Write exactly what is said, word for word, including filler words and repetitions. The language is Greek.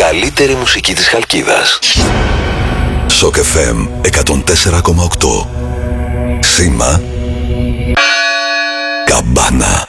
καλύτερη μουσική της Χαλκίδας. Σοκ εφ εμ εκατόν τέσσερα κόμμα οκτώ. Σήμα Καμπάνα.